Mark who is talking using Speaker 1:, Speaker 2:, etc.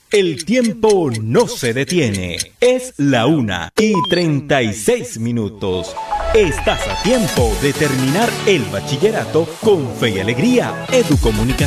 Speaker 1: El tiempo no se detiene. Es la 1:36. Estás a tiempo de terminar el bachillerato con fe y alegría. Educomunicación.